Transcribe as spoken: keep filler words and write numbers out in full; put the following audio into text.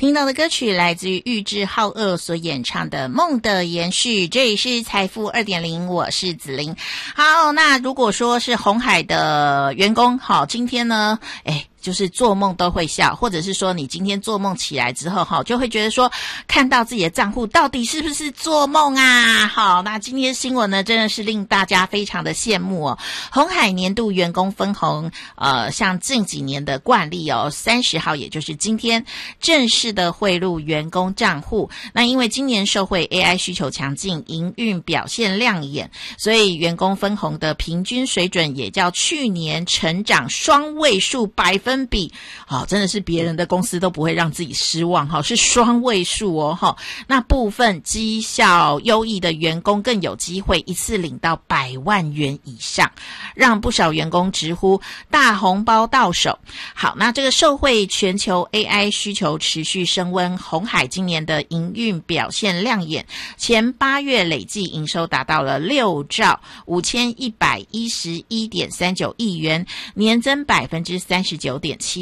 听到的歌曲来自于玉置浩二所演唱的《梦的延续》，这里是财富 二点零， 我是子琳。好，那如果说是鸿海的员工，好，今天呢，哎，就是做梦都会笑，或者是说你今天做梦起来之后，哈，就会觉得说看到自己的账户到底是不是做梦啊？好，那今天新闻呢，真的是令大家非常的羡慕哦。鸿海年度员工分红，呃，像近几年的惯例哦，三十号也就是今天正式的汇入员工账户。那因为今年社会 A I 需求强劲，营运表现亮眼，所以员工分红的平均水准也较去年成长双位数百分。分比好，真的是别人的公司都不会让自己失望哈，是双位数哦哈。那部分绩效优异的员工更有机会一次领到百万元以上，让不少员工直呼大红包到手。好，那这个受惠全球 A I 需求持续升温，鸿海今年的营运表现亮眼，前八月累计营收达到了六兆五千一百一十一点三九亿元，年增百分之三十九点七。